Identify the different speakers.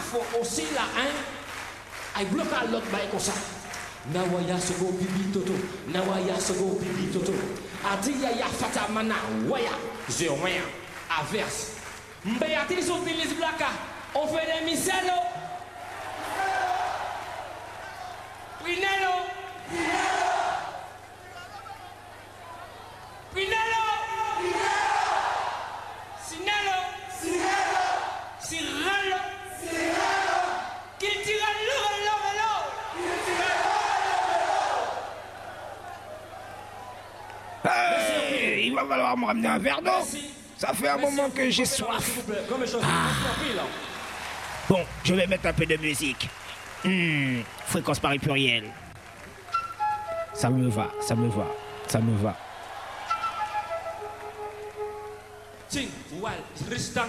Speaker 1: faut aussi la haine. I bloque à l'autre bail comme ça. Nawaya sego bibi toto. Nawaya sego bibi toto. Adiya ya fata mana waya. Zéroin. Averse. Mbeyati sur Bilis Blaka. On fait des misello. Pinello. Pinello. Sinello. Cirello. Qui tire
Speaker 2: Hey, il va falloir me ramener un verre d'eau. Ça fait un moment que j'ai soif. Bon, je vais mettre un peu de musique. Fréquence Paris Pluriel. Ça me va, ça me va, ça me va.
Speaker 1: Ting, wal, ristan